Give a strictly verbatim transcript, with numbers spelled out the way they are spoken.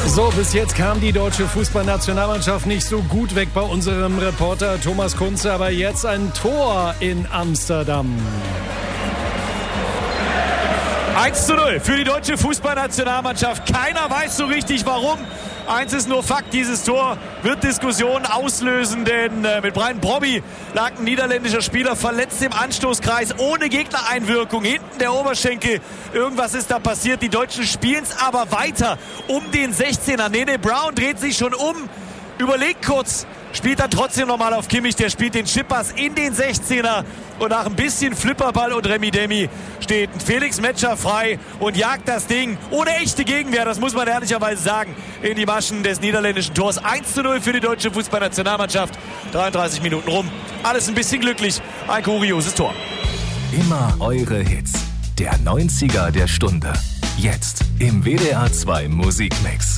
So, bis jetzt kam die deutsche Fußballnationalmannschaft nicht so gut weg bei unserem Reporter Thomas Kunze, aber jetzt ein Tor in Amsterdam. eins zu null für die deutsche Fußballnationalmannschaft. Keiner weiß so richtig warum. Eins ist nur Fakt, dieses Tor wird Diskussionen auslösen, denn äh, mit Brian Brobby lag ein niederländischer Spieler verletzt im Anstoßkreis, ohne Gegnereinwirkung, hinten der Oberschenkel. Irgendwas ist da passiert, die Deutschen spielen es aber weiter um den sechzehner. Nene Brown dreht sich schon um, überlegt kurz, spielt dann trotzdem nochmal auf Kimmich, der spielt den Chippass in den sechzehner und nach ein bisschen Flipperball und Remi Demi steht Felix Metscher frei und jagt das Ding ohne echte Gegenwehr, das muss man ehrlicherweise sagen, in die Maschen des niederländischen Tors. eins zu null für die deutsche Fußballnationalmannschaft, dreiunddreißig Minuten rum, alles ein bisschen glücklich, ein kurioses Tor. Immer eure Hits, der neunziger der Stunde, jetzt im W D R zwei Musikmix.